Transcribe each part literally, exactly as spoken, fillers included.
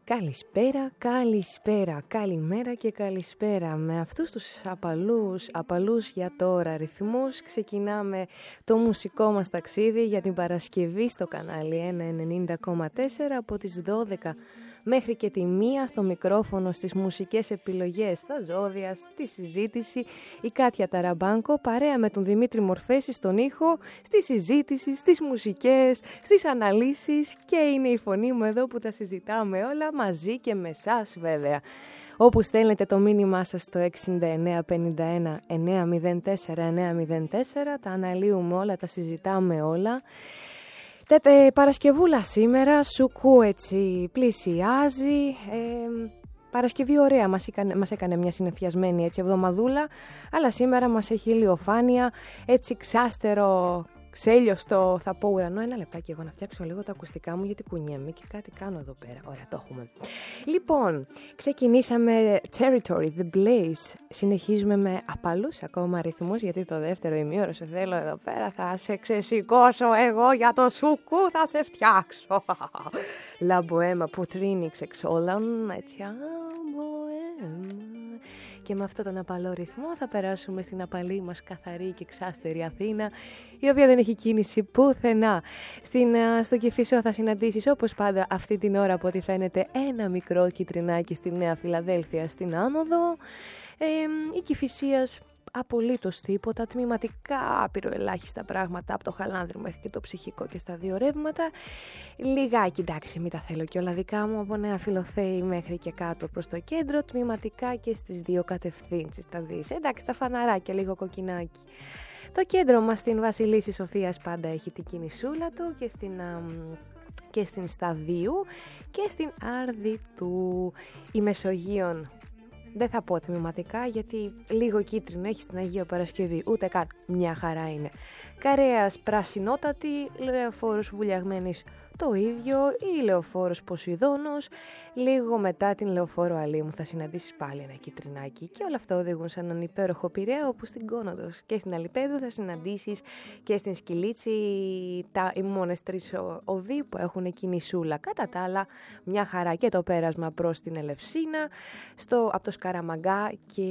Καλησπέρα, καλησπέρα, καλημέρα και καλησπέρα. Με αυτούς τους απαλούς, απαλούς για τώρα ρυθμούς ξεκινάμε το μουσικό μας ταξίδι για την Παρασκευή στο κανάλι ένα ενενήντα κόμμα τέσσερα από τις δώδεκα μέχρι και τη μία στο μικρόφωνο, στις μουσικές επιλογές, στα ζώδια, στη συζήτηση. Η Κάτια Ταραμπάνκο παρέα με τον Δημήτρη Μορφέση στον ήχο, στη συζήτηση, στις μουσικές, στις αναλύσεις και είναι η φωνή μου εδώ που τα συζητάμε όλα μαζί και με εσάς βέβαια. Όπου στέλνετε το μήνυμά σας στο εξήντα εννέα πενήντα ένα εννιακόσια τέσσερα εννιακόσια τέσσερα, τα αναλύουμε όλα, τα συζητάμε όλα. Τέτε Παρασκευούλα σήμερα, Σουκού έτσι πλησιάζει, ε, Παρασκευή ωραία, μας έκανε, μας έκανε μια συνεφιασμένη έτσι εβδομαδούλα, αλλά σήμερα μας έχει ηλιοφάνεια, έτσι ξάστερο, ξέλιωστο, θα πω ουρανό. Ένα λεπτάκι εγώ να φτιάξω λίγο τα ακουστικά μου γιατί κουνιέμαι και κάτι κάνω εδώ πέρα. Ωραία, το έχουμε. Λοιπόν, ξεκινήσαμε Territory, The Blaze. Συνεχίζουμε με απαλούς ακόμα αριθμούς γιατί το δεύτερο ημίωρο σε θέλω εδώ πέρα. Θα σε ξεσηκώσω εγώ για το σουκού, θα σε φτιάξω. La Bohème, Putrinix, Exolan, έτσι, Bohème. Και με αυτόν τον απαλό ρυθμό θα περάσουμε στην απαλή μας καθαρή και ξάστερη Αθήνα, η οποία δεν έχει κίνηση πουθενά. Στην, στο Κηφισό θα συναντήσεις όπως πάντα αυτή την ώρα από ό,τι φαίνεται ένα μικρό κιτρινάκι στη Νέα Φιλαδέλφια στην άνοδο. Ε, η Κηφισίας απολύτως τίποτα, τμηματικά άπειρο ελάχιστα πράγματα από το χαλάνδρι μέχρι και το ψυχικό και στα δύο ρεύματα. Λιγάκι, εντάξει, μην τα θέλω και όλα δικά μου, από Νέα Φιλοθέη μέχρι και κάτω προς το κέντρο, τμηματικά και στις δύο κατευθύνσεις θα δεις. Εντάξει, τα φαναράκια λίγο κοκκινάκι. Το κέντρο μας στην Βασιλίσσης Σοφίας πάντα έχει την κινησούλα του και στην... Α, και στην Σταδίου και στην Άρδιτου. Η Μεσογείων δεν θα πω τμηματικά γιατί λίγο κίτρινο έχει στην Αγία Παρασκευή, ούτε καν, μια χαρά είναι. Καρέας πρασινότατη, Λεωφόρος Βουλιαγμένης το ίδιο, η Λεωφόρος Ποσειδώνος, λίγο μετά την Λεωφόρο Αλήμου θα συναντήσεις πάλι ένα κιτρινάκι και όλα αυτά οδηγούν σε έναν υπέροχο Πειραιά, όπου στην Κόνοδος και στην Αλιπέδου θα συναντήσεις και στην Σκυλίτση τα, οι μόνες τρεις οδοί που έχουν κινησούλα. Κατά τα άλλα μια χαρά και το πέρασμα προς την Ελευσίνα, στο, από το Σκαραμαγκά και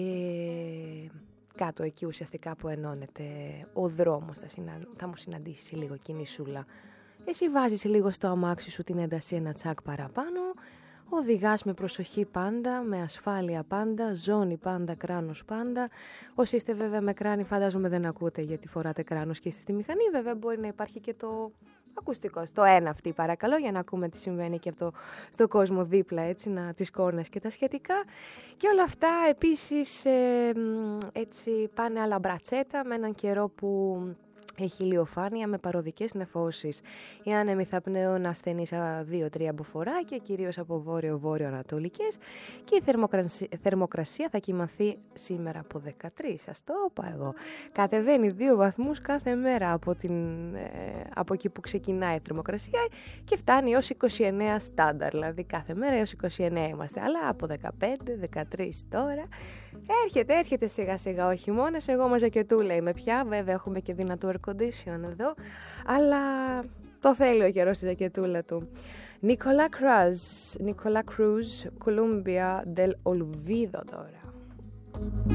κάτω εκεί ουσιαστικά που ενώνεται ο δρόμος θα, συνα... θα μου συναντήσεις λίγο κινησούλα. Εσύ βάζεις λίγο στο αμάξι σου την ένταση ένα τσάκ παραπάνω, οδηγάς με προσοχή πάντα, με ασφάλεια πάντα, ζώνη πάντα, κράνος πάντα. Όσοι είστε βέβαια με κράνη φαντάζομαι δεν ακούτε γιατί φοράτε κράνος και είστε στη μηχανή, βέβαια μπορεί να υπάρχει και το ακουστικό στο ένα αυτή παρακαλώ για να ακούμε τι συμβαίνει και από το, στο κόσμο δίπλα, έτσι, να, τις κόρνες και τα σχετικά. Και όλα αυτά επίσης ε, έτσι πάνε άλλα μπρατσέτα με έναν καιρό που... έχει ηλιοφάνεια με παροδικές νεφώσεις. Οι άνεμοι θα πνέουν ασθενείς δύο τρία μποφοράκια, κυρίως από βόρειο-βόρειο-ανατολικές και η θερμοκρασία, θερμοκρασία θα κοιμαθεί σήμερα από δεκατρείς. Σας το είπα εγώ. Κατεβαίνει δύο βαθμούς κάθε μέρα από, την, ε, από εκεί που ξεκινάει η θερμοκρασία και φτάνει ως είκοσι εννέα στάνταρ. Δηλαδή κάθε μέρα έως είκοσι εννέα είμαστε. Αλλά από δεκαπέντε δεκατρείς τώρα έρχεται, έρχεται σιγά σιγά ο χειμώνας. Εγώ μαζακετούλα είμαι πια. Βέβαια έχουμε και δυνατό air condition εδώ, αλλά το θέλει ο καιρός στη ζακετούλα του. Νικόλα Κρούζ, Νικόλα Κρούζ, Κολούμπια del Olvido τώρα.